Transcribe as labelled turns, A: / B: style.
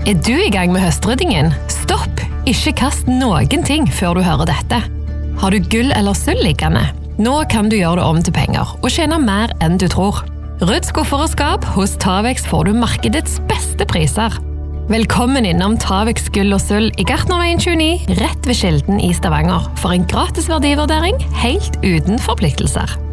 A: Du I gang med høstryddingen? Stopp! Ikke kast noen ting før du hører dette. Har du gull eller sølv liggende? Nå kan du gjøre det om til penger og tjene mer enn du tror. Rydd skuffer og skap, hos Tavex får du markedets beste priser. Velkommen innom Tavex gull og sølv I Gartnerveien 29, rett ved Kilden I Stavanger, for en gratis verdivurdering helt uten forpliktelser.